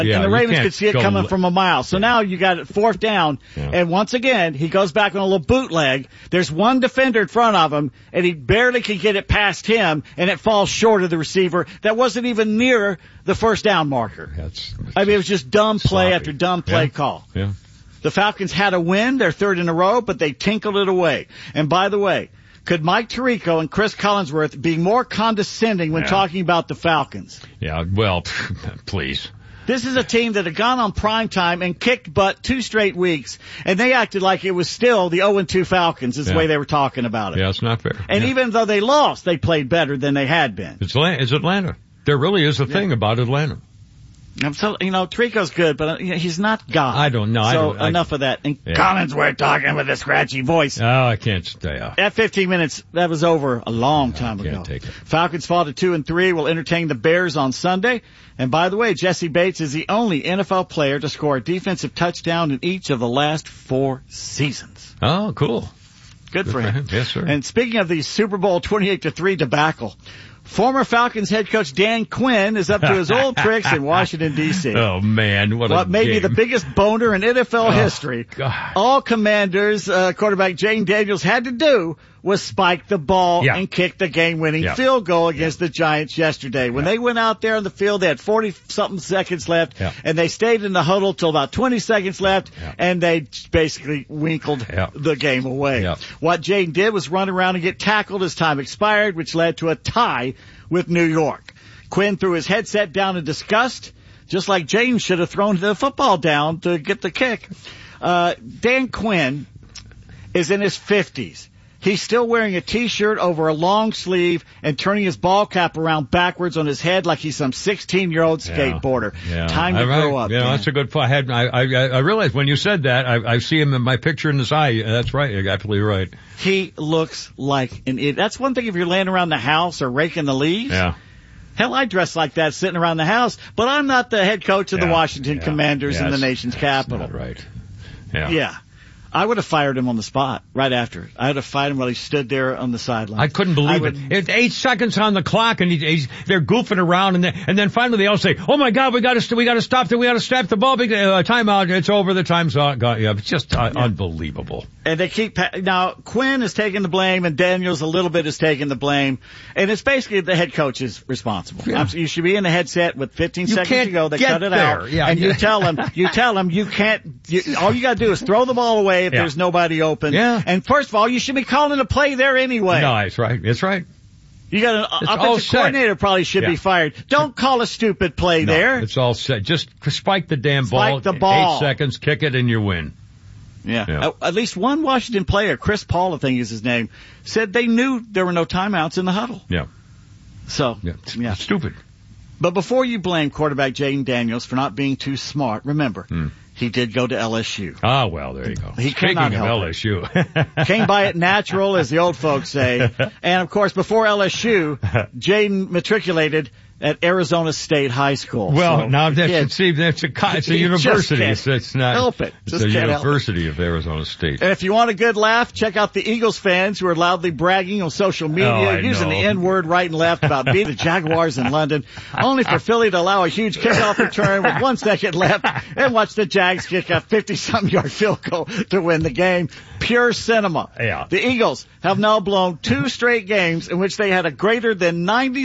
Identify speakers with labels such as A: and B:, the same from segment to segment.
A: and the Ravens could see it coming from a mile. So now you got it 4th down, and once again, he goes back on a little bootleg. There's one defender in front of him, and he barely can get it past him, and it falls short of the receiver. That wasn't even near the 1st down marker. I mean, it was just dumb play after dumb play call.
B: Yeah.
A: The Falcons had a win, their 3rd in a row, but they tinkled it away. And by the way, could Mike Tirico and Chris Collinsworth be more condescending when talking about the Falcons?
B: Yeah, well, please.
A: This is a team that had gone on prime time and kicked butt 2 straight weeks, and they acted like it was still the 0-2 Falcons is the way they were talking about it.
B: Yeah, it's not fair.
A: And even though they lost, they played better than they had been.
B: It's Atlanta. There really is a thing about Atlanta.
A: So, Tirico's good, but he's not God.
B: I don't know.
A: So enough of that. And Collinsworth talking with a scratchy voice.
B: Oh, I can't stay up.
A: At 15 minutes, that was over a long time ago.
B: Can't take it.
A: Falcons fall to 2-3. Will entertain the Bears on Sunday. And by the way, Jesse Bates is the only NFL player to score a defensive touchdown in each of the last 4 seasons.
B: Oh, cool.
A: Good for him.
B: Yes, sir.
A: And speaking of the Super Bowl 28-3 debacle, former Falcons head coach Dan Quinn is up to his old tricks in Washington, D.C.
B: Oh, man, what
A: may be the biggest boner in NFL history.
B: God.
A: All Commanders quarterback Jayden Daniels had to do was spike the ball and kick the game-winning field goal against the Giants yesterday. When they went out there on the field, they had 40-something seconds left, and they stayed in the huddle till about 20 seconds left, and they basically winkled the game away. What Jayden did was run around and get tackled as time expired, which led to a tie with New York. Quinn threw his headset down in disgust, just like James should have thrown the football down to get the kick. Dan Quinn is in his 50s. He's still wearing a T-shirt over a long sleeve and turning his ball cap around backwards on his head like he's some 16-year-old skateboarder. Time to grow up.
B: Yeah, that's a good point. I realized when you said that, I see him in my picture in his eye. That's right. You're absolutely right.
A: He looks like an idiot. That's one thing if you're laying around the house or raking the leaves.
B: Yeah.
A: Hell, I dress like that sitting around the house, but I'm not the head coach of the Washington Commanders in the nation's capital.
B: Not right.
A: Yeah. I would have fired him on the spot right after. I would have fired him while he stood there on the sideline.
B: I couldn't believe it. It's 8 seconds on the clock, and they're goofing around, and then finally they all say, "Oh my God, we got to stop the ball. Timeout. It's over. The time's out." It's just unbelievable.
A: And they keep now. Quinn is taking the blame, and Daniels a little bit is taking the blame, and it's basically the head coach is responsible.
B: Yeah.
A: You should be in the headset with 15 seconds to go. They cut it out, and you tell them you can't. All you got to do is throw the ball away if there's nobody open.
B: Yeah.
A: And first of all, you should be calling a play there anyway.
B: No, it's right. It's right.
A: You got an offensive coordinator probably should be fired. Don't call a stupid play there.
B: It's all set. Just spike the damn ball.
A: Spike the ball.
B: 8 seconds, kick it, and you win.
A: Yeah. At least one Washington player, Chris Paul, I think is his name, said they knew there were no timeouts in the huddle.
B: Yeah.
A: So,
B: It's stupid.
A: But before you blame quarterback Jayden Daniels for not being too smart, remember, he did go to LSU.
B: Ah, well, there you go.
A: He cannot help
B: LSU.
A: Came by it natural, as the old folks say. And, of course, before LSU, Jayden matriculated at Arizona State High School.
B: Well,
A: so
B: now it's a university. It's not
A: help it.
B: It's a university of Arizona State.
A: And if you want a good laugh, check out the Eagles fans who are loudly bragging on social media, using the N-word right and left about beating the Jaguars in London, only for Philly to allow a huge kickoff return with 1 second left and watch the Jags kick a 50-something yard field goal to win the game. Pure cinema.
B: Yeah.
A: The Eagles have now blown 2 straight games in which they had a greater than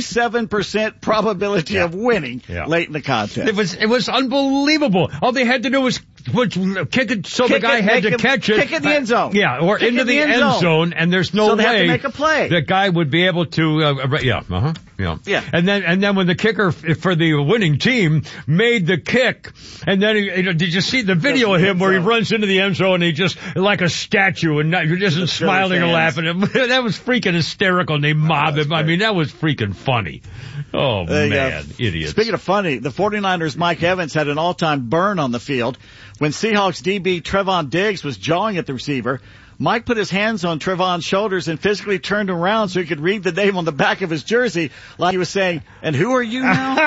A: 97% probability of winning late in the contest.
B: It was unbelievable. All they had to do was kick it so the guy had to catch it.
A: Kick in the end zone.
B: Yeah, or into the end zone, and there's no way
A: they have to make a play.
B: The guy would be able to,
A: Yeah.
B: And then when the kicker for the winning team made the kick, and then did you see the video of him where he runs into the end zone and he just like a statue and just smiling and laughing? That was freaking hysterical, and they mobbed him. I mean, that was freaking funny. Oh man, idiots.
A: Speaking of funny, the 49ers' Mike Evans had an all-time burn on the field when Seahawks DB Trevon Diggs was jawing at the receiver. Mike put his hands on Trevon's shoulders and physically turned around so he could read the name on the back of his jersey like he was saying, "And who are you now?"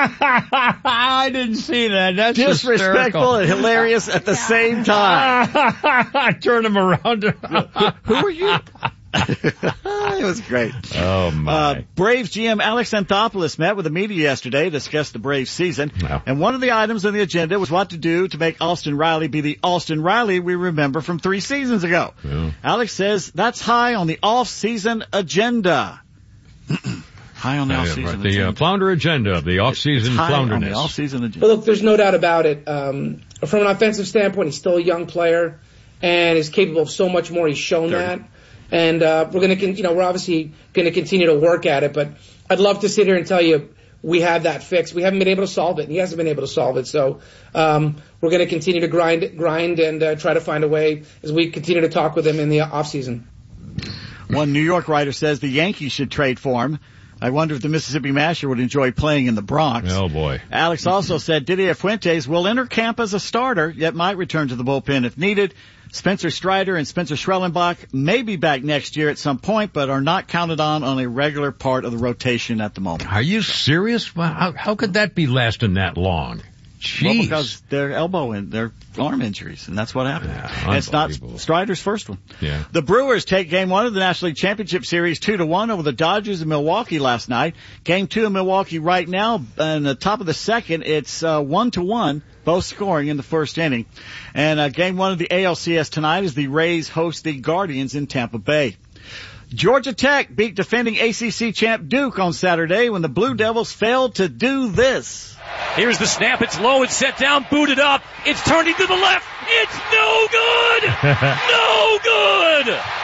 B: I didn't see that. That's
A: disrespectful
B: hysterical.
A: And hilarious at the same time.
B: Turn him around.
A: Who are you? It was great.
B: Oh, my.
A: Braves GM Alex Anthopoulos met with the media yesterday to discuss the Braves season. Wow. And one of the items on the agenda was what to do to make Austin Riley be the Austin Riley we remember from 3 seasons ago. Yeah. Alex says that's high on the off-season agenda. High on the off-season agenda.
B: The flounder agenda, the off-season flounderness.
A: On the off-season agenda.
C: But look, there's no doubt about it. From an offensive standpoint, he's still a young player and is capable of so much more. He's shown that. And we're obviously going to continue to work at it. But I'd love to sit here and tell you we have that fixed. We haven't been able to solve it, and he hasn't been able to solve it. So we're going to continue to grind and try to find a way as we continue to talk with him in the off-season.
A: One New York writer says the Yankees should trade for him. I wonder if the Mississippi Masher would enjoy playing in the Bronx.
B: Oh, boy.
A: Alex also said Didier Fuentes will enter camp as a starter, yet might return to the bullpen if needed. Spencer Strider and Spencer Schwellenbach may be back next year at some point, but are not counted on a regular part of the rotation at the moment.
B: Are you serious? Well, how could that be lasting that long? Jeez.
A: Well, because their elbow and their arm injuries, and that's what happened.
B: Yeah,
A: and it's not Strider's first one.
B: Yeah.
A: The Brewers take Game 1 of the National League Championship Series 2-1 over the Dodgers in Milwaukee last night. Game 2 in Milwaukee right now, in the top of the second, it's 1-1, both scoring in the first inning. And Game 1 of the ALCS tonight is the Rays host the Guardians in Tampa Bay. Georgia Tech beat defending ACC champ Duke on Saturday when the Blue Devils failed to do this.
D: Here's the snap. It's low. It's set down. Booted up. It's turning to the left. It's no good. No good.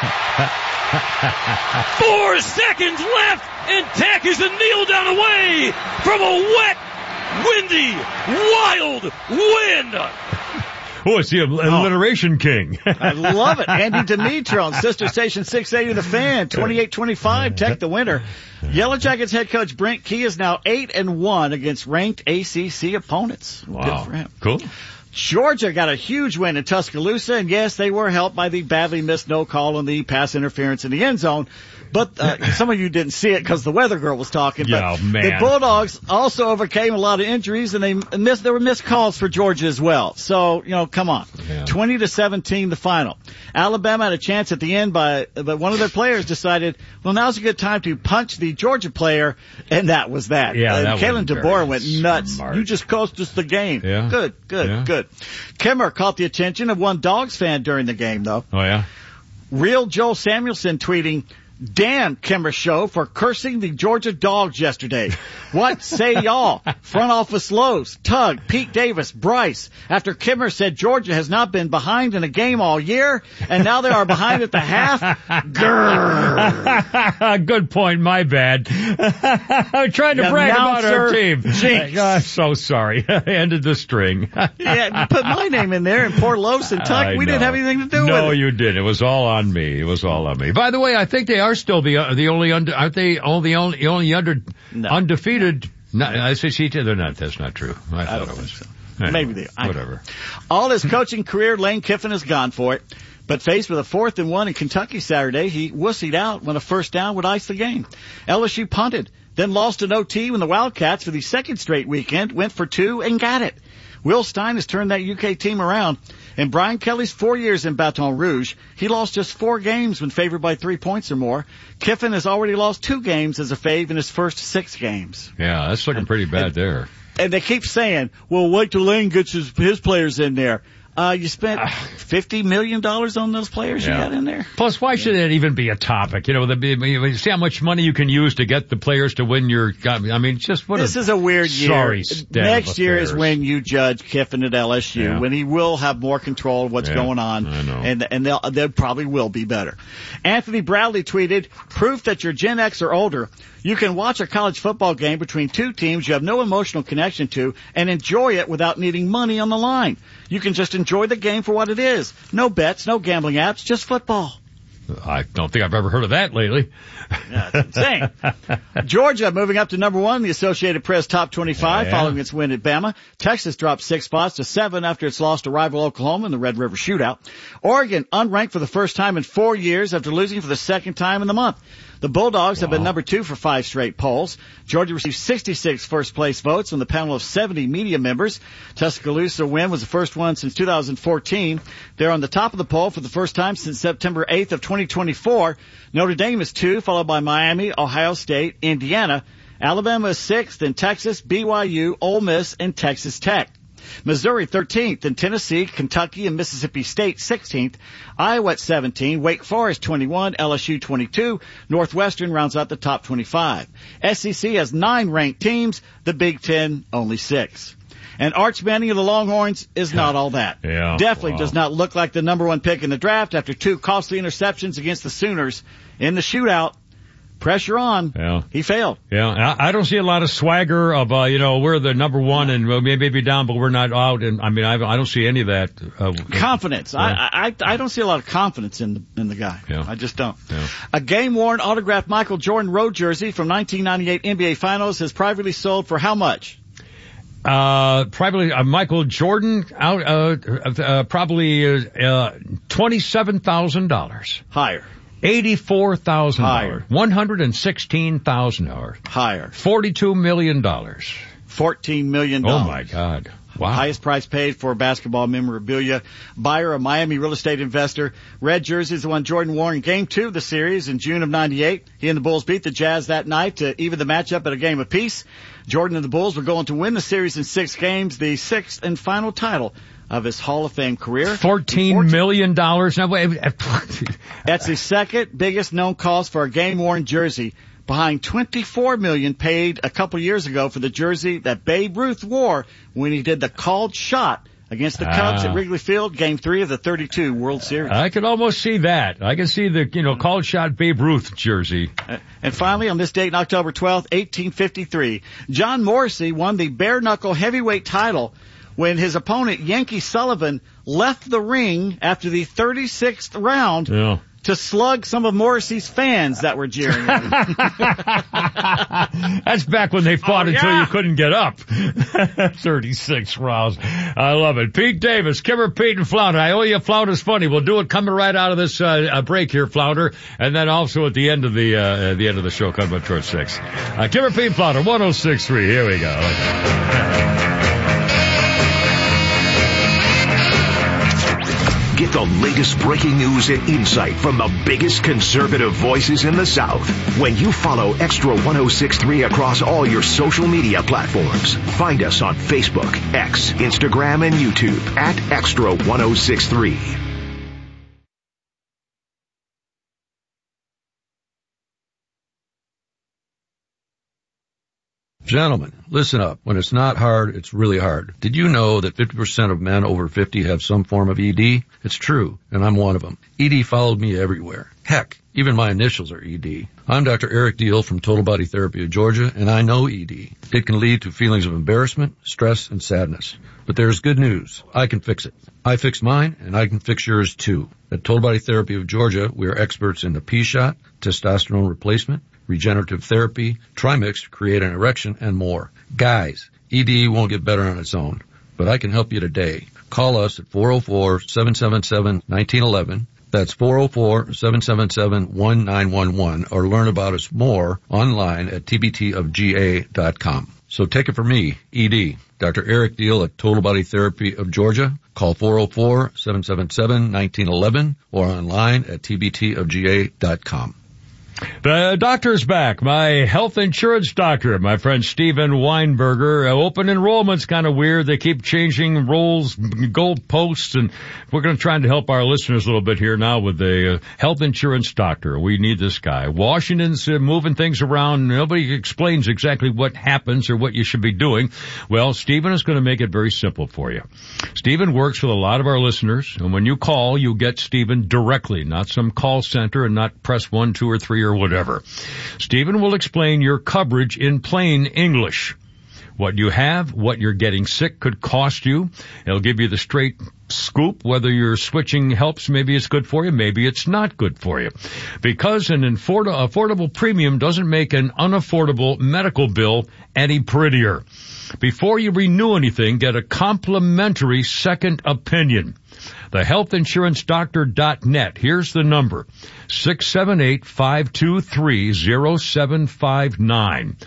D: 4 seconds left, and Tech is a kneel down away from a wet, windy, wild wind.
B: Oh, it's the alliteration king.
A: I love it. Andy Dimitri on Sister Station 680 The Fan, 28-25, Tech the winner. Yellow Jackets head coach Brent Key is now 8-1 against ranked ACC opponents.
B: Wow.
A: Good for him.
B: Cool.
A: Georgia got a huge win in Tuscaloosa, and yes, they were helped by the badly missed no call on the pass interference in the end zone. But some of you didn't see it because the weather girl was talking. But the Bulldogs also overcame a lot of injuries, and there were missed calls for Georgia as well. So, come on. Yeah. 20-17 the final. Alabama had a chance at the end, but one of their players decided, well, now's a good time to punch the Georgia player, and that was that.
B: Yeah,
A: Kalen DeBoer went nuts.
B: Smart.
A: You just cost us the game.
B: Yeah.
A: Good. Kimmer caught the attention of one Dogs fan during the game, though.
B: Oh, yeah?
A: Real Joel Samuelson tweeting, "Damn Kimmer show for cursing the Georgia Dogs yesterday. What say y'all? Front office lows, Tug, Pete Davis, Bryce. After Kimmer said Georgia has not been behind in a game all year, and now they are behind at the half. Grrr."
B: Good point. My bad. I'm trying to brag about our team. I'm so sorry. I ended the string.
A: Yeah, you put my name in there and poor Los and Tug. We didn't have anything to do with it.
B: No, you didn't. It was all on me. By the way, I think they are still the only aren't they undefeated? No, SEC. They're not. That's not true. I thought it was. So. Anyway,
A: maybe they are.
B: Whatever.
A: All his coaching career, Lane Kiffin has gone for it. But faced with a 4th and 1 in Kentucky Saturday, he wussied out when a first down would ice the game. LSU punted, then lost an OT when the Wildcats for the second straight weekend went for 2 and got it. Will Stein has turned that UK team around. In Brian Kelly's 4 years in Baton Rouge, he lost just 4 games when favored by 3 points or more. Kiffin has already lost 2 games as a fave in his first 6 games.
B: Yeah, that's looking pretty bad there.
A: And they keep saying, well, wait till Lane gets his players in there. You spent $50 million on those players you got in there.
B: Plus, why should it even be a topic? See how much money you can use to get the players to win your. I mean, just what.
A: This is a weird year.
B: Sorry,
A: next year is when you judge Kiffin at LSU, when he will have more control of what's going on,
B: I know.
A: and they probably will be better. Anthony Bradley tweeted, "Proof that you're Gen X or older. You can watch a college football game between 2 teams you have no emotional connection to and enjoy it without needing money on the line. You can just enjoy the game for what it is. No bets, no gambling apps, just football."
B: I don't think I've ever heard of that lately.
A: Yeah, it's insane. Georgia moving up to number 1 in the Associated Press Top 25 following its win at Bama. Texas dropped 6 spots to 7 after its loss to rival Oklahoma in the Red River Shootout. Oregon unranked for the first time in 4 years after losing for the second time in the month. The Bulldogs have been number 2 for 5 straight polls. Georgia received 66 first-place votes on the panel of 70 media members. Tuscaloosa win was the first one since 2014. They're on the top of the poll for the first time since September 8th of 2024. Notre Dame is 2, followed by Miami, Ohio State, Indiana. Alabama is 6th, then Texas, BYU, Ole Miss, and Texas Tech. Missouri 13th, and Tennessee, Kentucky, and Mississippi State 16th. Iowa at 17, Wake Forest 21, LSU 22. Northwestern rounds out the top 25. SEC has 9 ranked teams, the Big Ten only 6. And Arch Manning of the Longhorns is not all that. Definitely does not look like the number 1 pick in the draft after 2 costly interceptions against the Sooners in the shootout. Pressure on.
B: Yeah.
A: He failed.
B: Yeah. I don't see a lot of swagger of, we're the number 1 and maybe down, but we're not out. And I don't see any of that.
A: Confidence. Yeah. I don't see a lot of confidence in the guy.
B: Yeah.
A: I just don't.
B: Yeah.
A: A game-worn autographed Michael Jordan road jersey from 1998 NBA Finals has privately sold for how much?
B: Privately, Michael Jordan out, probably, $27,000.
A: Higher.
B: $84,000. $116,000.
A: Higher.
B: $42 million.
A: $14 million.
B: Oh my God. Wow.
A: Highest price paid for basketball memorabilia. Buyer, a Miami real estate investor. Red jersey is the one Jordan wore in Game 2 of the series in June of '98. He and the Bulls beat the Jazz that night to even the matchup at a game apiece. Jordan and the Bulls were going to win the series in 6 games, the 6th and final title of his Hall of Fame career.
B: $14 million. Now,
A: that's the second biggest known cost for a game-worn jersey, behind $24 million paid a couple years ago for the jersey that Babe Ruth wore when he did the called shot against the Cubs at Wrigley Field, Game 3 of the 32 World Series.
B: I could almost see that. I can see the, called shot Babe Ruth jersey.
A: And finally, on this date, on October 12th, 1853, John Morrissey won the bare-knuckle heavyweight title when his opponent, Yankee Sullivan, left the ring after the 36th round to slug some of Morrissey's fans that were jeering him.
B: That's back when they fought until you couldn't get up. 36 rounds. I love it. Pete Davis, Kimmer, Pete, and Flounder. I owe you Flounder's Funny. We'll do it coming right out of this break here, Flounder, and then also at the end of the show, coming up towards 6. Kimmer, Pete, and Flounder, 106.3. Here we go.
E: Get the latest breaking news and insight from the biggest conservative voices in the South when you follow Extra 106.3 across all your social media platforms. Find us on Facebook, X, Instagram, and YouTube at Extra 106.3.
F: Gentlemen, listen up. When it's not hard, it's really hard. Did you know that 50% of men over 50 have some form of ED? It's true, and I'm one of them. ED followed me everywhere. Heck, even my initials are ED. I'm Dr. Eric Deal from Total Body Therapy of Georgia, and I know ED. It can lead to feelings of embarrassment, stress, and sadness. But there's good news. I can fix it. I fixed mine, and I can fix yours too. At Total Body Therapy of Georgia, we are experts in the P-shot, testosterone replacement, regenerative therapy, Trimix to create an erection, and more. Guys, ED won't get better on its own, but I can help you today. Call us at 404-777-1911. That's 404-777-1911, or learn about us more online at tbtofga.com. So take it from me, ED, Dr. Eric Deal at Total Body Therapy of Georgia. Call 404-777-1911 or online at tbtofga.com.
B: The doctor's back. My health insurance doctor, my friend Steven Weinberger. Open enrollment's kind of weird. They keep changing roles, goalposts, and we're going to try to help our listeners a little bit here now with the health insurance doctor. We need this guy. Washington's moving things around. Nobody explains exactly what happens or what you should be doing. Well, Steven is going to make it very simple for you. Steven works with a lot of our listeners, and when you call, you get Steven directly, not some call center and not press 1, 2, or 3 or whatever. Steven will explain your coverage in plain English. What you have, what you're getting sick could cost you. He'll give you the straight scoop, whether your switching helps, maybe it's good for you, maybe it's not good for you. Because an affordable premium doesn't make an unaffordable medical bill any prettier. Before you renew anything, get a complimentary second opinion. TheHealthInsuranceDoctor.net. Here's the number, 678-523-0759.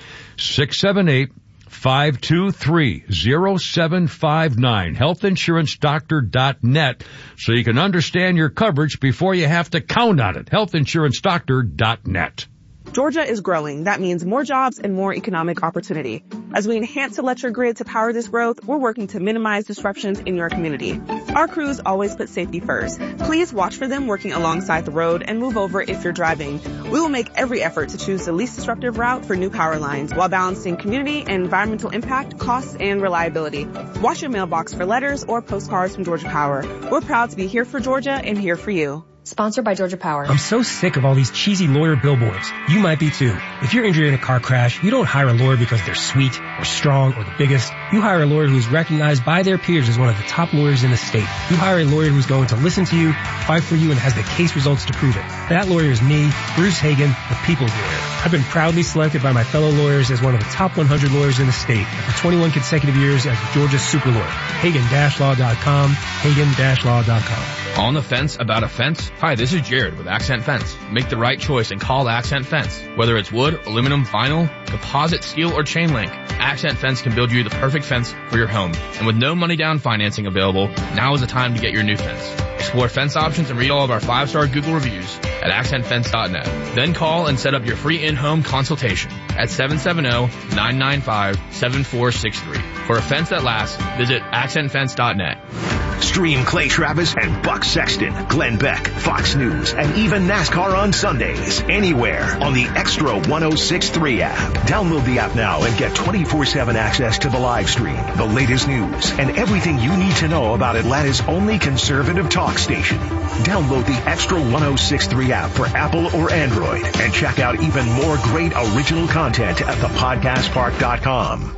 B: 678-523-0759. HealthInsuranceDoctor.net, so you can understand your coverage before you have to count on it. HealthInsuranceDoctor.net.
G: Georgia is growing. That means more jobs and more economic opportunity. As we enhance electric grid to power this growth, we're working to minimize disruptions in your community. Our crews always put safety first. Please watch for them working alongside the road and move over if you're driving. We will make every effort to choose the least disruptive route for new power lines while balancing community and environmental impact, costs, and reliability. Watch your mailbox for letters or postcards from Georgia Power. We're proud to be here for Georgia and here for you.
H: Sponsored by Georgia Power.
I: I'm so sick of all these cheesy lawyer billboards. You might be too. If you're injured in a car crash, you don't hire a lawyer because they're sweet or strong or the biggest. You hire a lawyer who's recognized by their peers as one of the top lawyers in the state. You hire a lawyer who's going to listen to you, fight for you, and has the case results to prove it. That lawyer is me, Bruce Hagan, the people's lawyer. I've been proudly selected by my fellow lawyers as one of the top 100 lawyers in the state for 21 consecutive years as Georgia's super lawyer. Hagan-law.com, Hagan-law.com.
J: On the fence about a fence? Hi, this is Jared with Accent Fence. Make the right choice and call Accent Fence. Whether it's wood, aluminum, vinyl, composite, steel, or chain link, Accent Fence can build you the perfect fence for your home. And with no money down financing available, now is the time to get your new fence. Explore fence options and read all of our 5-star Google reviews at accentfence.net. Then call and set up your free in-home consultation at 770-995-7463. For a fence that lasts, visit accentfence.net.
E: Stream Clay Travis and Buck Sexton, Glenn Beck, Fox News, and even NASCAR on Sundays, anywhere on the Extra 106.3 app. Download the app now and get 24/7 access to the live stream, the latest news, and everything you need to know about Atlanta's only conservative talk station. Download the Extra 106.3 app for Apple or Android and check out even more great original content at thepodcastpark.com.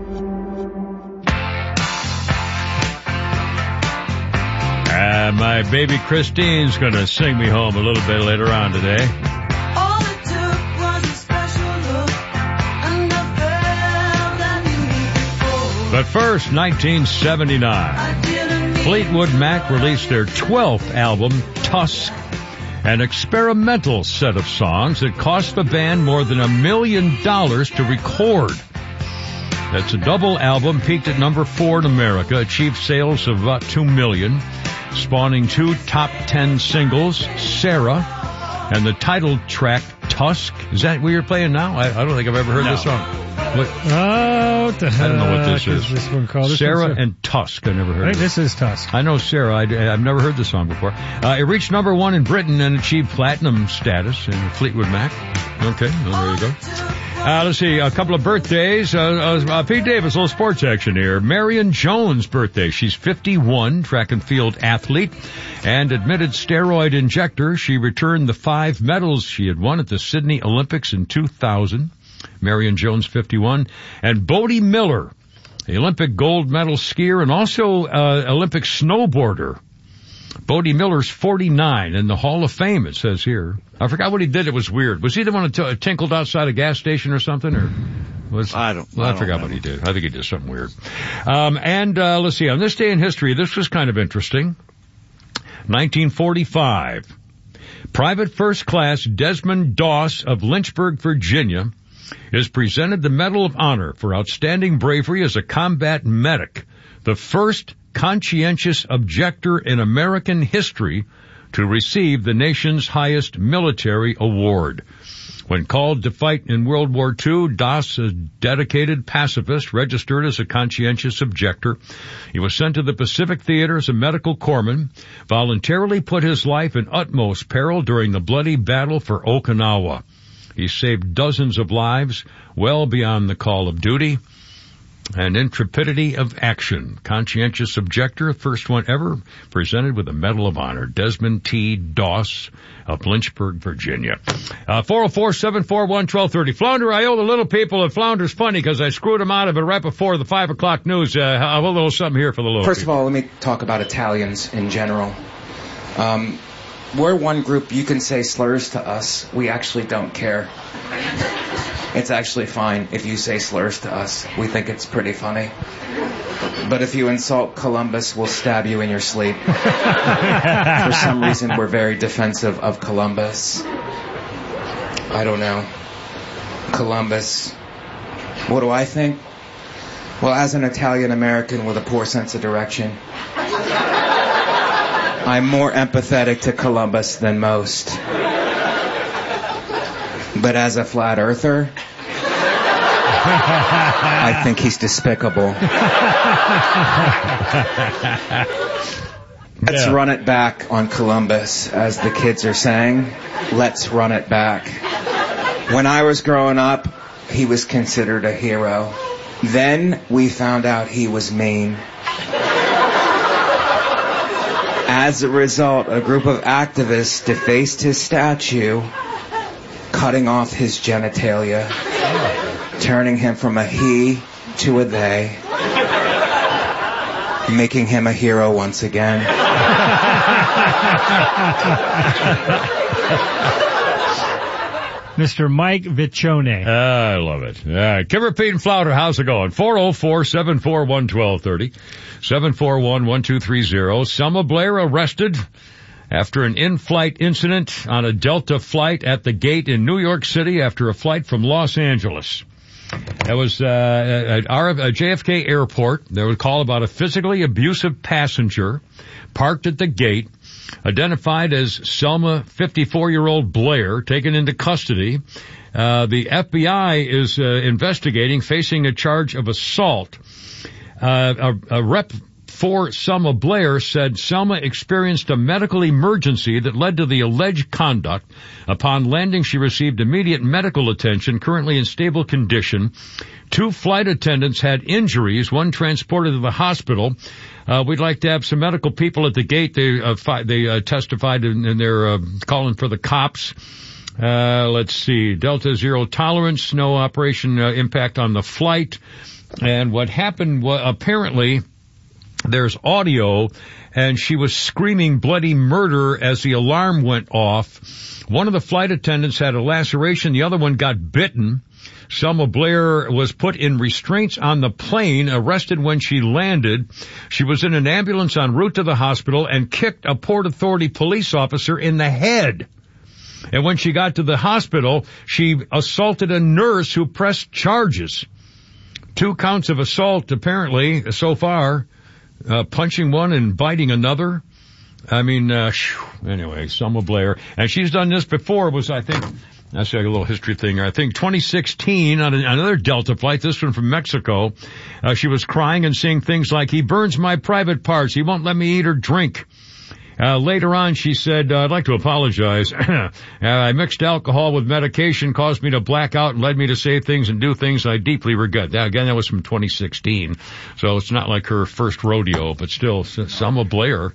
B: My baby Christine's going to sing me home a little bit later on today.
K: All it took was a special look, and I felt I knew you before.
B: But first, 1979. Fleetwood Mac released their 12th album, Tusk, an experimental set of songs that cost the band more than $1 million to record. That's a double album, peaked at number 4 in America, achieved sales of about 2 million, spawning 2 top 10 singles, Sarah, and the title track, Tusk. Is that what you're playing now? I don't think I've ever heard this song. What?
L: Oh, what the hell?
B: I don't know what this is.
L: This one called
B: Sarah and Tusk. I never heard of it.
L: This is Tusk.
B: I know Sarah. I've never heard this song before. It reached number 1 in Britain and achieved platinum status in Fleetwood Mac. Okay, well, there you go. Let's see, a couple of birthdays. Pete Davis, a little sports action here. Marion Jones' birthday. She's 51, track and field athlete, and admitted steroid injector. She returned the 5 medals she had won at the Sydney Olympics in 2000. Marion Jones, 51. And Bodie Miller, the Olympic gold medal skier and also Olympic snowboarder. Bodie Miller's 49 in the Hall of Fame, it says here. I forgot what he did. It was weird. Was he the one that tinkled outside a gas station or something? Or I forgot what he did. I think he did something weird. Let's see. On this day in history, this was kind of interesting. 1945. Private First Class Desmond Doss of Lynchburg, Virginia, is presented the Medal of Honor for outstanding bravery as a combat medic, the first conscientious objector in American history to receive the nation's highest military award. When called to fight in World War II, Doss, a dedicated pacifist, registered as a conscientious objector. He was sent to the Pacific Theater as a medical corpsman, voluntarily put his life in utmost peril during the bloody battle for Okinawa. He saved dozens of lives well beyond the call of duty. and intrepidity of action. Conscientious objector, first one ever, presented with a Medal of Honor. Desmond T. Doss of Lynchburg, Virginia. 404-741-1230. Flounder, I owe the little people of Flounder's funny because I screwed them out of it right before the 5 o'clock news. I have a little something here for the little
H: First
B: people.
H: of all, let me talk about Italians in general. We're one group, you can say slurs to us. We actually don't care. It's actually fine if you say slurs to us. We think it's pretty funny. But if you insult Columbus, we'll stab you in your sleep. For some reason, we're very defensive of Columbus. I don't know. Columbus. What do I think? Well, as an Italian American with a poor sense of direction, I'm more empathetic to Columbus than most. But as a flat earther, I think he's despicable. Let's run it back on Columbus, as the kids are saying. Let's run it back. When I was growing up, he was considered a hero. Then we found out he was mean. As a result, a group of activists defaced his statue, cutting off his genitalia, turning him from a he to a they, making him a hero once again.
L: Mr. Mike Vicione.
B: I love it. All right. Kimmer, Pete, and Flounder, how's it going? 404-741-1230, 741-1230. Selma Blair arrested after an in-flight incident on a Delta flight at the gate in New York City after a flight from Los Angeles. That was at JFK Airport. There was a call about a physically abusive passenger parked at the gate, identified as Selma 54-year-old Blair, taken into custody. The FBI is investigating, facing a charge of assault. A rep for Selma Blair said Selma experienced a medical emergency that led to the alleged conduct. Upon landing, she received immediate medical attention, currently in stable condition. 2 flight attendants had injuries, one transported to the hospital. We'd like to have some medical people at the gate. They testified and they're calling for the cops. Let's see. Delta Zero Tolerance, no operation impact on the flight. And what happened was apparently there's audio, and she was screaming bloody murder as the alarm went off. One of the flight attendants had a laceration. The other one got bitten. Selma Blair was put in restraints on the plane, arrested when she landed. She was in an ambulance en route to the hospital and kicked a Port Authority police officer in the head. And when she got to the hospital, she assaulted a nurse who pressed charges. 2 counts of assault, apparently, so far. Punching one and biting another. I mean, anyway, Selma Blair. And she's done this before. It was, I think, that's like a little history thing. I think 2016 on another Delta flight, this one from Mexico, she was crying and saying things like, "He burns my private parts. He won't let me eat or drink." Later on, she said, "I'd like to apologize. I mixed alcohol with medication, caused me to black out, and led me to say things and do things I deeply regret." That was from 2016. So it's not like her first rodeo, but still, Selma Blair,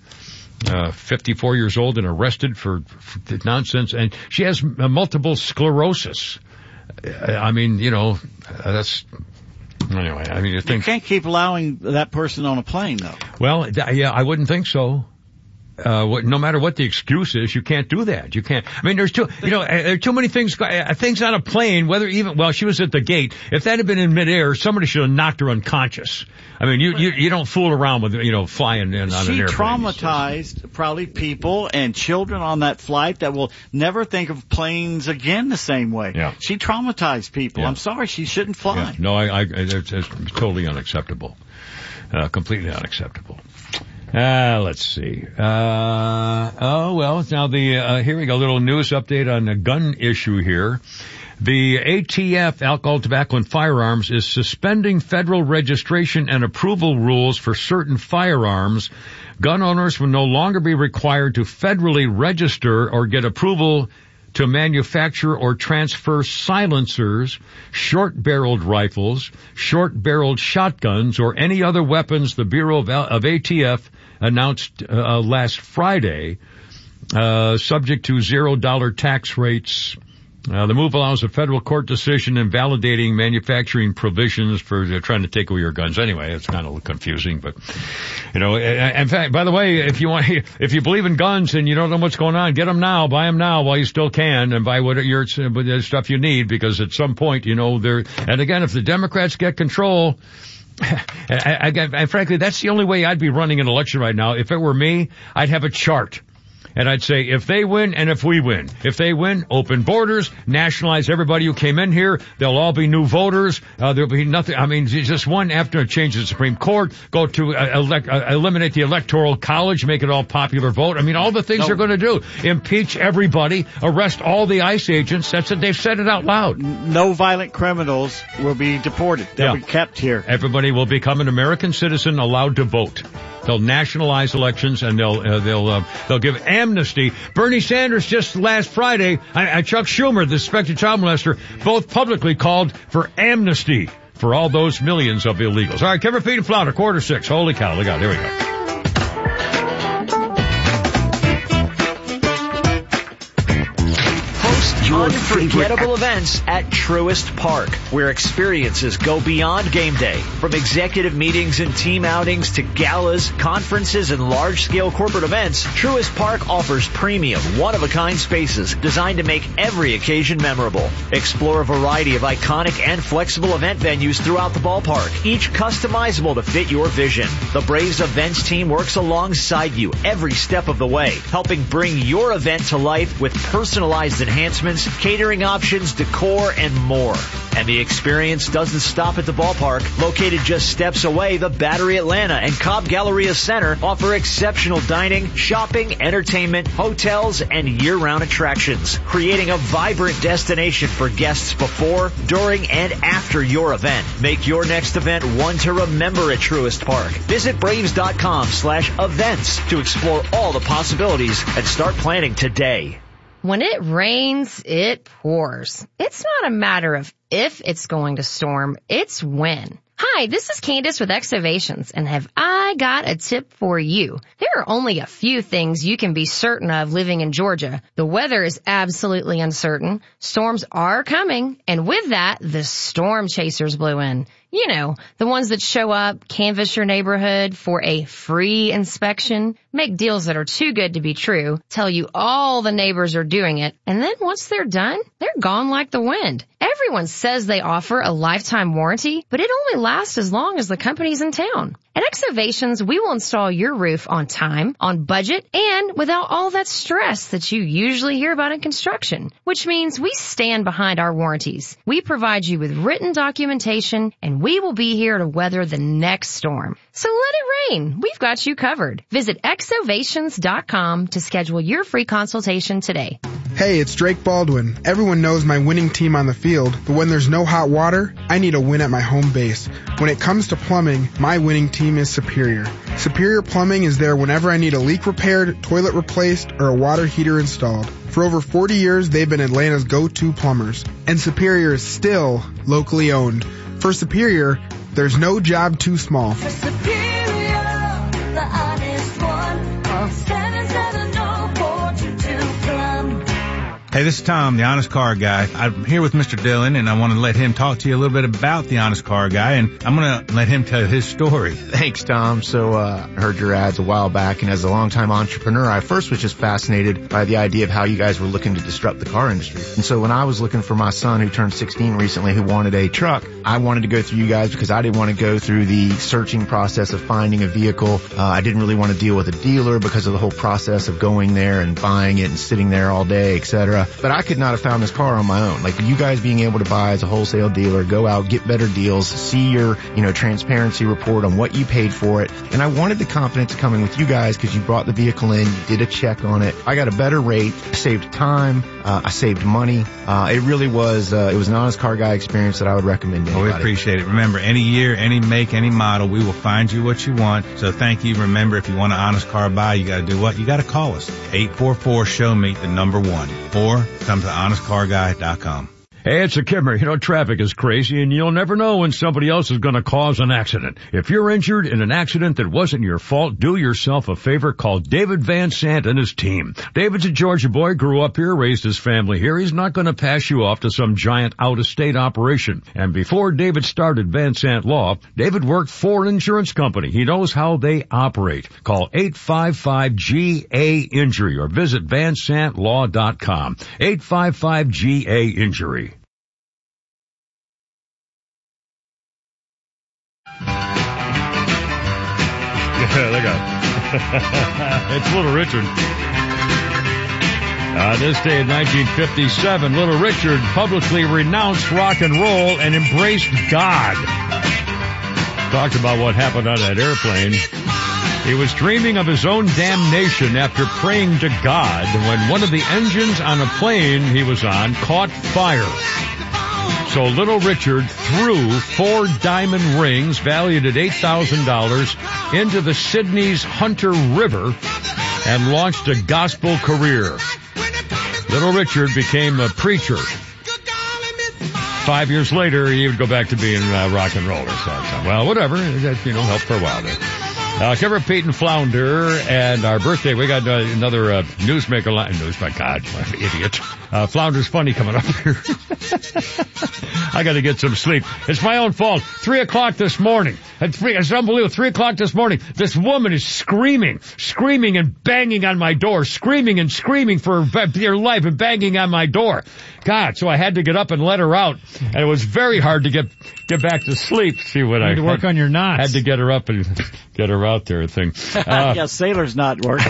B: 54 years old and arrested for nonsense. And she has multiple sclerosis. I mean, that's... Anyway, I mean, you
A: can't keep allowing that person on a plane, though.
B: Well, yeah, I wouldn't think so. No matter what the excuse is, you can't do that. You can't. I mean, there are too many things on a plane, she was at the gate. If that had been in midair, somebody should have knocked her unconscious. I mean, you don't fool around with, flying in on an airplane. She
A: traumatized probably people and children on that flight that will never think of planes again the same way.
B: Yeah.
A: She traumatized people. Yeah. I'm sorry, she shouldn't fly.
B: Yeah. No, it's totally unacceptable. Completely unacceptable. Let's see. Now here we go. A little news update on the gun issue here. The ATF, Alcohol, Tobacco, and Firearms, is suspending federal registration and approval rules for certain firearms. Gun owners will no longer be required to federally register or get approval to manufacture or transfer silencers, short-barreled rifles, short-barreled shotguns, or any other weapons, the Bureau of ATF announced last Friday, subject to $0 tax rates. The move allows a federal court decision invalidating manufacturing provisions for trying to take away your guns. Anyway, it's kind of confusing, but, in fact, by the way, if you believe in guns and you don't know what's going on, get them now, buy them now while you still can, and buy the stuff you need, because at some point, and again, if the Democrats get control, and frankly, that's the only way I'd be running an election right now. If it were me, I'd have a chart. And I'd say, if they win and if we win. If they win, open borders, nationalize everybody who came in here. They'll all be new voters. There'll be nothing. I mean, just one after a change of the Supreme Court, go to eliminate the Electoral College, make it all popular vote. I mean, all the things they're going to do. Impeach everybody, arrest all the ICE agents. That's it. They've said it out loud.
A: No violent criminals will be deported. They'll be kept here.
B: Everybody will become an American citizen allowed to vote. They'll nationalize elections, and they'll give amnesty. Bernie Sanders just last Friday, Chuck Schumer, the suspected child molester, both publicly called for amnesty for all those millions of illegals. All right, Kevin Feed and Flounder, 5:45. Holy cow, look out, there we go.
M: Unforgettable events at Truist Park, where experiences go beyond game day. From executive meetings and team outings to galas, conferences, and large-scale corporate events, Truist Park offers premium, one-of-a-kind spaces designed to make every occasion memorable. Explore a variety of iconic and flexible event venues throughout the ballpark, each customizable to fit your vision. The Braves events team works alongside you every step of the way, helping bring your event to life with personalized enhancements, catering options, decor, and more. And the experience doesn't stop at the ballpark. Located just steps away, the Battery Atlanta and Cobb Galleria Center offer exceptional dining, shopping, entertainment, hotels, and year-round attractions, creating a vibrant destination for guests before, during, and after your event. Make your next event one to remember at Truist Park. Visit Braves.com/events to explore all the possibilities and start planning today.
N: When it rains, it pours. It's not a matter of if it's going to storm, it's when. Hi, this is Candace with Exovations, and have I got a tip for you. There are only a few things you can be certain of living in Georgia. The weather is absolutely uncertain. Storms are coming, and with that, the storm chasers blew in. You know, the ones that show up, canvass your neighborhood for a free inspection, make deals that are too good to be true, tell you all the neighbors are doing it, and then once they're done, they're gone like the wind. Everyone says they offer a lifetime warranty, but it only lasts as long as the company's in town. At Exovations, we will install your roof on time, on budget, and without all that stress that you usually hear about in construction, which means we stand behind our warranties. We provide you with written documentation, and we will be here to weather the next storm. So let it rain. We've got you covered. Visit exovations.com to schedule your free consultation today.
O: Hey, it's Drake Baldwin. Everyone knows my winning team on the field, but when there's no hot water, I need a win at my home base. When it comes to plumbing, my winning team is Superior. Superior Plumbing is there whenever I need a leak repaired, toilet replaced, or a water heater installed. For over 40 years, they've been Atlanta's go-to plumbers. And Superior is still locally owned. For Superior, there's no job too small.
K: For Superior, the honest one, call 770-422-PLUM.
P: Hey, this is Tom, the Honest Car Guy. I'm here with Mr. Dillon, and I want to let him talk to you a little bit about the Honest Car Guy, and I'm going to let him tell his story.
Q: Thanks, Tom. So, I heard your ads a while back, and as a longtime entrepreneur, I first was just fascinated by the idea of how you guys were looking to disrupt the car industry. And so when I was looking for my son who turned 16 recently who wanted a truck, I wanted to go through you guys because I didn't want to go through the searching process of finding a vehicle. I didn't really want to deal with a dealer because of the whole process of going there and buying it and sitting there all day, etc. But I could not have found this car on my own. Like you guys being able to buy as a wholesale dealer, go out, get better deals, see your, transparency report on what you paid for it. And I wanted the confidence of coming with you guys because you brought the vehicle in, you did a check on it. I got a better rate, saved time, I saved money. It really was, it was an Honest Car Guy experience that I would recommend to anybody.
P: We appreciate it. Remember, any year, any make, any model, we will find you what you want. So thank you. Remember, if you want an Honest Car Buy, you got to do what? You got to call us. 844-SHOW-ME, the number 1. or come to honestcarguy.com.
B: Hey, it's a Kimmer. You know, traffic is crazy and you'll never know when somebody else is going to cause an accident. If you're injured in an accident that wasn't your fault, do yourself a favor. Call David Van Sant and his team. David's a Georgia boy, grew up here, raised his family here. He's not going to pass you off to some giant out-of-state operation. And before David started Van Sant Law, David worked for an insurance company. He knows how they operate. Call 855-GA-INJURY or visit vansantlaw.com. 855-GA-INJURY. Look out. It's Little Richard. This day in 1957, Little Richard publicly renounced rock and roll and embraced God. Talked about what happened on that airplane. He was dreaming of his own damnation after praying to God when one of the engines on a plane he was on caught fire. So Little Richard threw 4 diamond rings valued at $8,000 into the Sydney's Hunter River and launched a gospel career. Little Richard became a preacher. 5 years later, he would go back to being rock and roller. So, well, whatever. That, helped for a while there. Kimmer, Pete, and Flounder, and our birthday. We got another newsmaker line. My God, I'm an idiot. Flounder's funny coming up here. I got to get some sleep. It's my own fault. 3 o'clock this morning. It's unbelievable. 3 o'clock this morning. This woman is screaming and banging on my door, screaming for her life and banging on my door. God, so I had to get up and let her out. And it was very hard to get back to sleep. See what I
L: had to work on your knots.
B: Had to get her up and get her out there thing.
A: Yeah, sailor's knot work.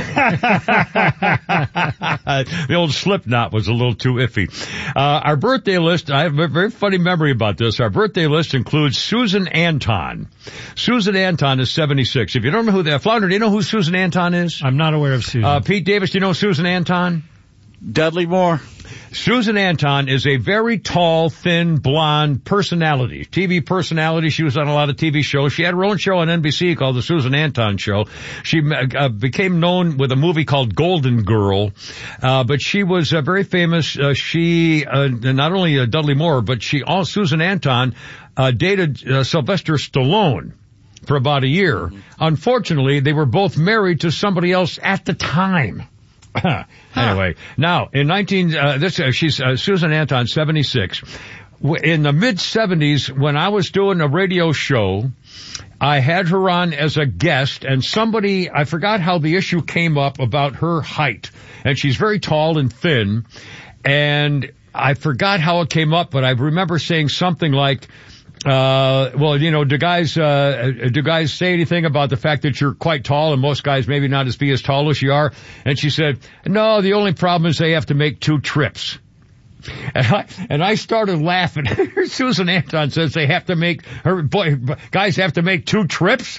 B: The old slip knot was a little too iffy. Our birthday list, I have a very funny memory about this. Our birthday list includes Susan Anton. Susan Anton is 76. If you don't know who that, Flounder, do you know who Susan Anton is?
L: I'm not aware of Susan.
B: Pete Davis, do you know Susan Anton?
A: Dudley Moore.
B: Susan Anton is a very tall, thin, blonde personality, TV personality. She was on a lot of TV shows. She had her own show on NBC called The Susan Anton Show. She became known with a movie called Golden Girl, but she was very famous. She not only Dudley Moore, but Susan Anton dated Sylvester Stallone for about a year. Unfortunately, they were both married to somebody else at the time. Anyway, now in she's Susan Anton, 76. In the mid 70s, when I was doing a radio show, I had her on as a guest, and I forgot how the issue came up about her height, and she's very tall and thin, and I forgot how it came up, but I remember saying something like, do guys say anything about the fact that you're quite tall and most guys maybe not be as tall as you are? And she said, no, the only problem is they have to make 2 trips. And I started laughing. Susan Anton says guys have to make 2 trips?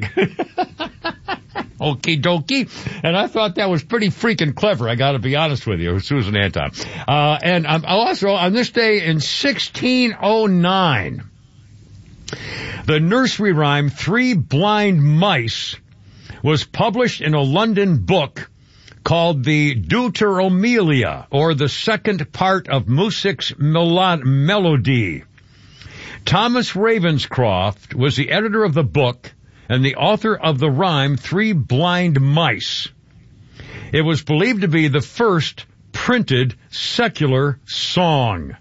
B: Okie dokie. And I thought that was pretty freaking clever. I gotta be honest with you, Susan Anton. And I'm also on this day in 1609, the nursery rhyme 3 Blind Mice was published in a London book called the Deuteromelia, or the second part of Music's Melody. Thomas Ravenscroft was the editor of the book and the author of the rhyme 3 Blind Mice. It was believed to be the first printed secular song.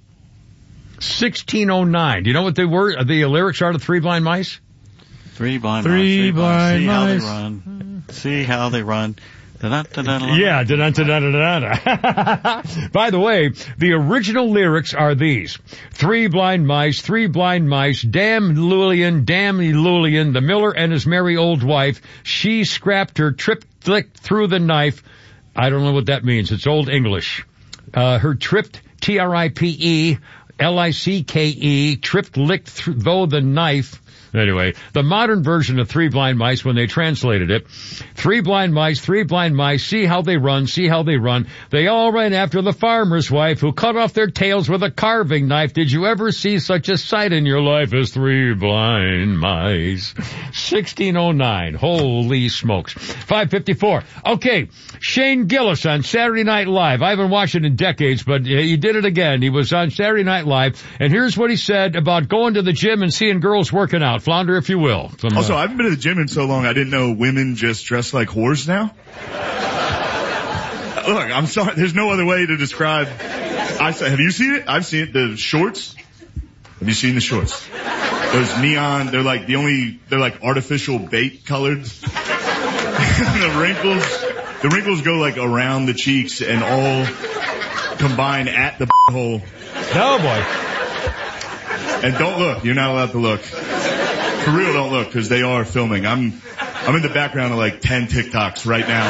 B: 1609. Do you know what the lyrics are to 3 Blind Mice?
A: 3 blind mice.
L: 3 blind mice.
A: See how they run.
B: Yeah, By the way, the original lyrics are these. 3 blind mice, damn Lulian, the miller and his merry old wife. She scrapped her triptych through the knife. I don't know what that means. It's Old English. Her tripped, Tripe, L-I-C-K-E, tripped, licked, though the knife. Anyway, the modern version of Three Blind Mice when they translated it. Three blind mice, see how they run, see how they run. They all ran after the farmer's wife who cut off their tails with a carving knife. Did you ever see such a sight in your life as three blind mice? 1609. Holy smokes. 5:54. Okay, Shane Gillis on Saturday Night Live. I haven't watched it in decades, but he did it again. He was on Saturday Night Live, and here's what he said about going to the gym and seeing girls working out. Flounder, if you will.
R: Also, I haven't been to the gym in so long, I didn't know women just dress like whores now. Look, I'm sorry, there's no other way to describe. Have you seen it? I've seen it. The shorts. Have you seen the shorts? Those neon, they're like artificial bait colored. The wrinkles go like around the cheeks and all combine at the hole.
B: Oh boy.
R: And don't look. You're not allowed to look. For real, don't look, because they are filming. I'm in the background of like 10 TikToks right now.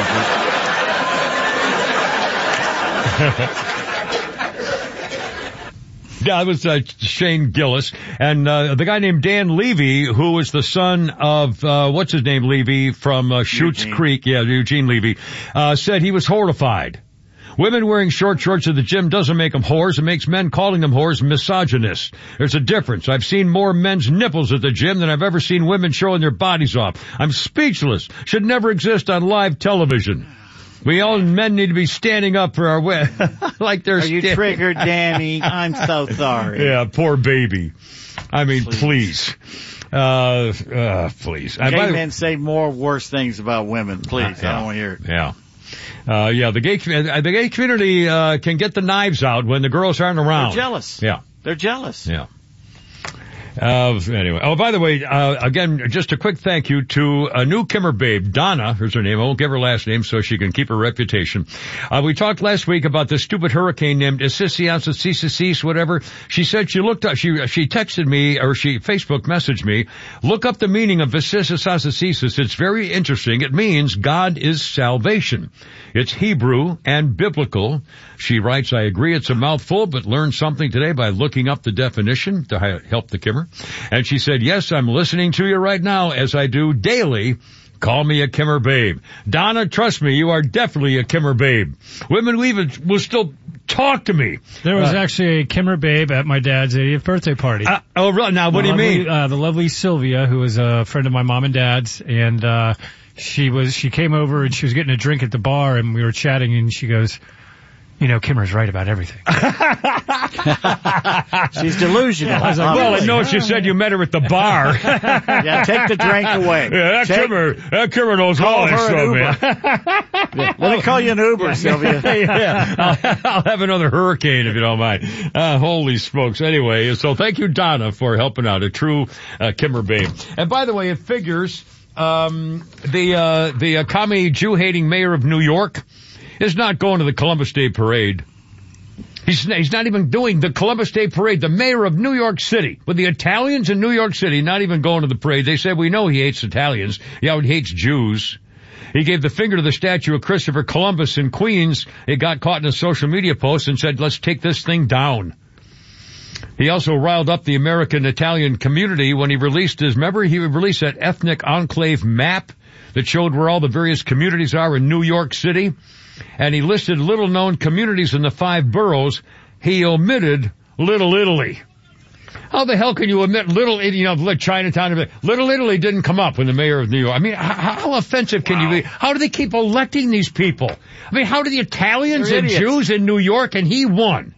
B: Yeah, it was Shane Gillis. And the guy named Dan Levy, who was the son of, what's his name, Levy, from Schuetz Creek. Yeah, Eugene Levy, said he was horrified. Women wearing short shorts at the gym doesn't make them whores. It makes men calling them whores misogynist. There's a difference. I've seen more men's nipples at the gym than I've ever seen women showing their bodies off. I'm speechless. Should never exist on live television. We all men need to be standing up for our like they're.
A: Are you triggered, Danny? I'm so sorry.
B: Yeah, poor baby. I mean, please. Please.
A: Gay men say more worse things about women. Please, I don't want to hear it.
B: Yeah. The gay community can get the knives out when the girls aren't around.
A: They're jealous.
B: Yeah.
A: They're jealous.
B: Yeah. Anyway. Oh, by the way, again, just a quick thank you to a new Kimmer babe, Donna, here's her name. I won't give her last name so she can keep her reputation. We talked last week about this stupid hurricane named Isisiansis, whatever. She said she looked up, she texted me, or she Facebook messaged me, look up the meaning of Isisiansis. It's very interesting. It means God is salvation. It's Hebrew and biblical. She writes, I agree it's a mouthful, but learned something today by looking up the definition to help the Kimmer. And she said, yes, I'm listening to you right now as I do daily. Call me a Kimmer babe. Donna, trust me, you are definitely a Kimmer babe. Women will still talk to me.
L: There was actually a Kimmer babe at my dad's 80th birthday party.
B: Oh, really? Now, what do you mean?
L: The lovely Sylvia, who was a friend of my mom and dad's, and she came over and she was getting a drink at the bar, and we were chatting, and she goes, you know, Kimmer's right about everything.
A: She's delusional.
B: I was like, well, I know you said you met her at the bar.
A: Yeah, take the drink away.
B: Yeah, that Kimmer knows all this stuff, man.
A: Yeah, let me call you an Uber, Sylvia.
B: Yeah, I'll have another hurricane if you don't mind. Holy smokes. Anyway, so thank you, Donna, for helping out. A true Kimmer babe. And by the way, it figures the commie Jew-hating mayor of New York is not going to the Columbus Day Parade. He's not even doing the Columbus Day Parade. The mayor of New York City, with the Italians in New York City not even going to the parade. They said, we know he hates Italians. Yeah, he hates Jews. He gave the finger to the statue of Christopher Columbus in Queens. It got caught in a social media post and said, let's take this thing down. He also riled up the American Italian community when he released that ethnic enclave map that showed where all the various communities are in New York City. And he listed little-known communities in the 5 boroughs. He omitted Little Italy. How the hell can you omit like Chinatown? Little Italy didn't come up when the mayor of New York. I mean, how offensive can you be? How do they keep electing these people? I mean, how do the Italians and Jews in New York, and he won?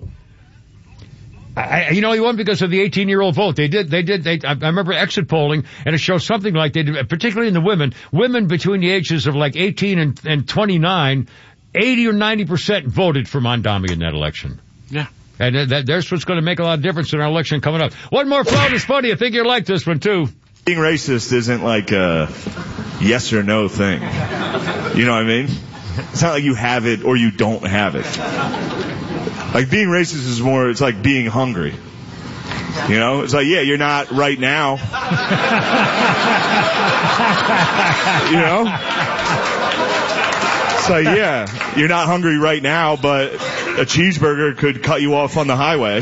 B: He won because of the 18-year-old vote. I remember exit polling, and it shows something like they did, particularly in the women between the ages of like 18 and 29, 80 or 90% voted for Mondami in that election.
A: Yeah.
B: And that's what's going to make a lot of difference in our election coming up. One more Flounders Funny. I think you'll like this one, too.
R: Being racist isn't like a yes or no thing. You know what I mean? It's not like you have it or you don't have it. Like, being racist is more, it's like being hungry. You know? It's like, yeah, you're not right now. You know? It's like, yeah, you're not hungry right now, but A cheeseburger could cut you off on the highway.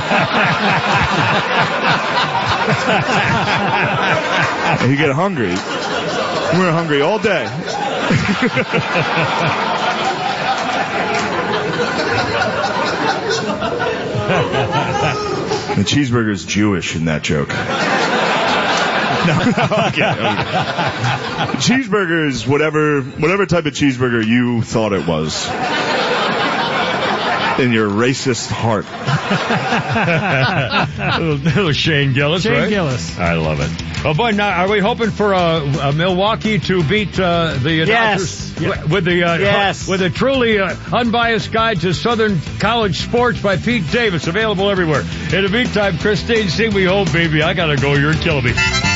R: And you get hungry. We're hungry all day. The cheeseburger's Jewish in that joke. Okay. Cheeseburger is whatever type of cheeseburger you thought it was. In your racist heart.
B: little Shane Gillis, right?
L: Shane Gillis.
B: I love it. Oh boy, now are we hoping for Milwaukee to beat the
A: Yes.
B: with the truly unbiased guide to Southern College sports by Pete Davis, available everywhere. In the meantime, Christine, sing me home, baby. I gotta go. You're killing me.